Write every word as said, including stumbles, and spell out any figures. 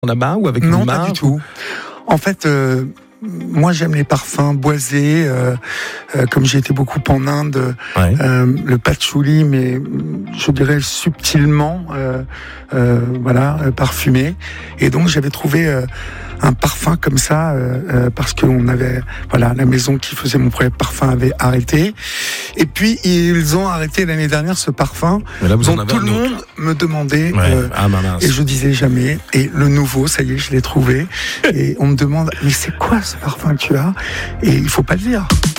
là-bas ou avec non, une marque? Non, pas du tout. En fait, euh, moi j'aime les parfums boisés, euh, euh, comme j'ai été beaucoup en Inde, ouais. euh, le patchouli, mais je dirais subtilement, euh, euh, voilà, euh, parfumé. Et donc j'avais trouvé euh, un parfum comme ça euh, euh, parce qu'on avait, voilà, la maison qui faisait mon premier parfum avait arrêté. Et puis ils ont arrêté l'année dernière ce parfum là, vous dont en avez tout le un autre. monde me demandait. Ouais. Euh, ah, bah, mince. Et je disais jamais. Et le nouveau, ça y est, je l'ai trouvé. Et on me demande, mais c'est quoi ce parfum que tu as? Et il faut pas le dire.